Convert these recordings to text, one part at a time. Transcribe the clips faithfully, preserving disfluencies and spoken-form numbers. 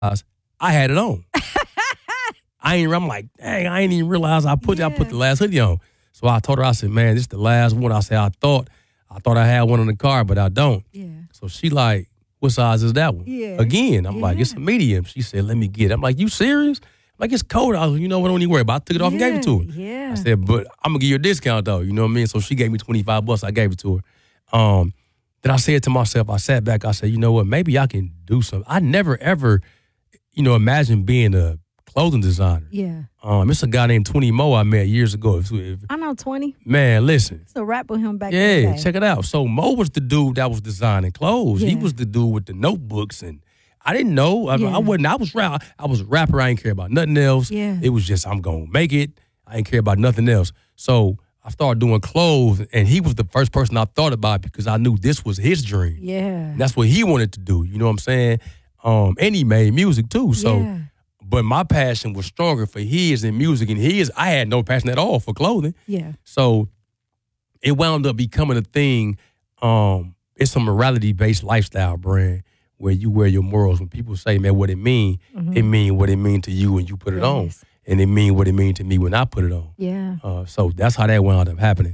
I had it on. I ain't. I'm like, dang, I ain't even realize I put Yeah. I put the last hoodie on. So I told her, I said, man, this is the last one. I said, I thought, I thought I had one in the car, but I don't. Yeah. So she like, what size is that one? Yeah. Again, I'm like, it's a Yeah. medium. She said, let me get it. I'm like, you serious? I'm like, it's cold. I was, you know what? Don't even worry about it. I took it off and gave it to her. Yeah. I said, but I'm gonna give you a discount though. You know what I mean? So she gave me twenty-five bucks. I gave it to her. Um, then I said to myself, I sat back. I said, you know what? Maybe I can do something. I never ever, you know, imagined being a clothing designer. Yeah. Um, it's a guy named twenty Mo I met years ago. If- if- I know twenty. man, listen. So rap with him back in the Yeah, day. check it out. So Mo was the dude that was designing clothes. He Yeah. was the dude with the notebooks, and I didn't know. I, Yeah. I wasn't. I was rap. I was a rapper. I didn't care about nothing else. Yeah. It was just I'm gonna make it. I didn't care about nothing else. So I started doing clothes, and he was the first person I thought about because I knew this was his dream. Yeah. And that's what he wanted to do. You know what I'm saying? Um, and he made music too. So. Yeah. But my passion was stronger for his and music, and his, I had no passion at all for clothing. Yeah. So it wound up becoming a thing. Um, it's a morality-based lifestyle brand where you wear your morals. When people say, man, what it mean, Mhm. it mean what it mean to you when you put it on. Yes. And it mean what it mean to me when I put it on. Yeah. Uh, so that's how that wound up happening.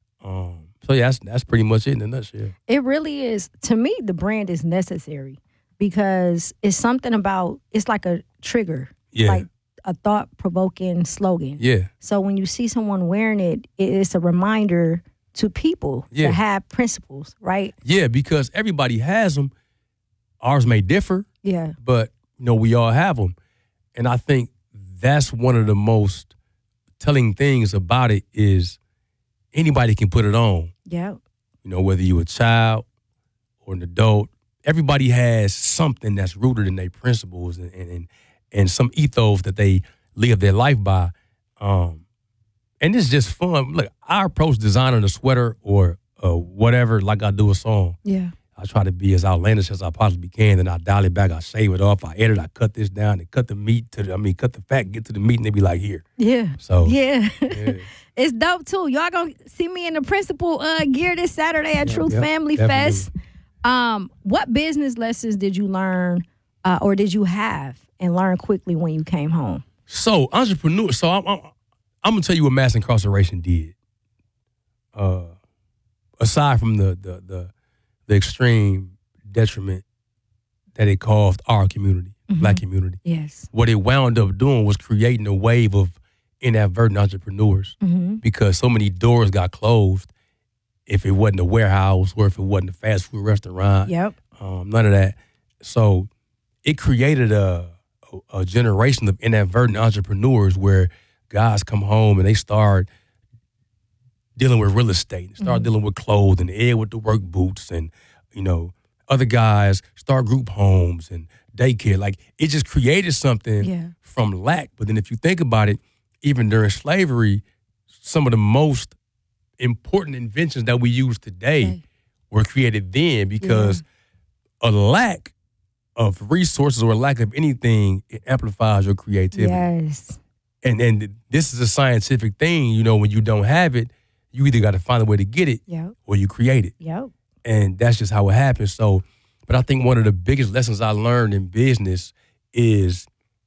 Um, so yeah, that's, that's pretty much it in a nutshell. It really is. To me, the brand is necessary because it's something about, it's like a trigger, Yeah. like a thought-provoking slogan. Yeah. So when you see someone wearing it, it's a reminder to people Yeah. to have principles, right? Yeah, because everybody has them. Ours may differ. Yeah. But you know we all have them, and I think that's one of the most telling things about it is anybody can put it on. Yeah. You know, whether you're a child or an adult, everybody has something that's rooted in their principles and and and some ethos that they live their life by. Um, and it's just fun. Look, I approach designing a sweater or uh, whatever like I do a song. Yeah. I try to be as outlandish as I possibly can. Then I dial it back. I shave it off. I edit. I cut this down and cut the meat to the, I mean, cut the fat, get to the meat, and they be like, here. Yeah. So, Yeah. yeah. It's dope too. Y'all gonna see me in the principal uh, gear this Saturday at Yeah, Truth yeah, Family definitely. Fest. Um, what business lessons did you learn uh, or did you have and learn quickly when you came home? So, entrepreneur. So, I'm, I'm, I'm going to tell you what mass incarceration did. Uh, aside from the, the, the, the extreme detriment that it caused our community, Mhm. black community, Yes. what it wound up doing was creating a wave of inadvertent entrepreneurs. Mm-hmm. Because so many doors got closed if it wasn't a warehouse or if it wasn't a fast food restaurant. Yep. Um, none of that. So it created a, a, a generation of inadvertent entrepreneurs where guys come home and they start dealing with real estate, and start Mhm. dealing with clothes and Ed with the work boots, and, you know, other guys start group homes and daycare. Like, it just created something Yeah. from lack. But then if you think about it, even during slavery, some of the most important inventions that we use today Okay. were created then because a lack of resources or a lack of anything, it amplifies your creativity. Yes. And and this is a scientific thing, you know, when you don't have it, you either got to find a way to get it Yep. or you create it. Yep. And that's just how it happens. So, but I think one of the biggest lessons I learned in business is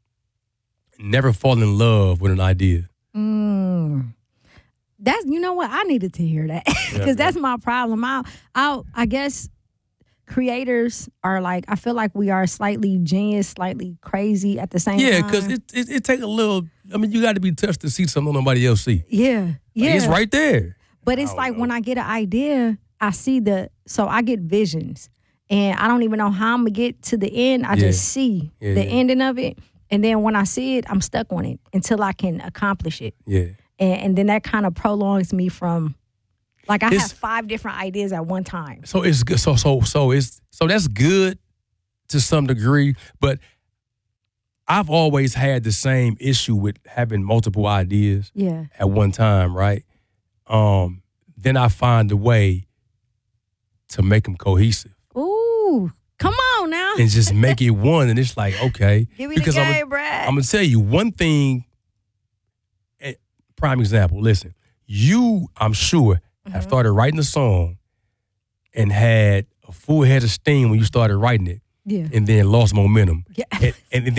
never fall in love with an idea. Mm. That's, you know what, I needed to hear that because Yeah, that's my problem. I, I, I guess creators are like, I feel like we are slightly genius, slightly crazy at the same Yeah, time. because it, it it take a little. I mean, you got to be touched to see something nobody else see. yeah, Like, yeah, it's right there. But it's I don't like know. when I get an idea, I see the, so I get visions, and I don't even know how I'm gonna get to the end. I Yeah. just see Yeah, the yeah. ending of it, and then when I see it, I'm stuck on it until I can accomplish it, Yeah, and, and then that kind of prolongs me from, like I It's- have five different ideas at one time. so it's good. So so so it's so that's good to some degree, but I've always had the same issue with having multiple ideas Yeah, at one time, right? Um, then I find a way to make them cohesive ooh, come on now, and just make it one. And it's like, okay, give me because the I'm game, Brad. I'm gonna tell you one thing. eh, Prime example. Listen, you, I'm sure, have Mhm. started writing a song and had a full head of steam when you started writing it. Yeah. and then lost momentum. Yeah. And, and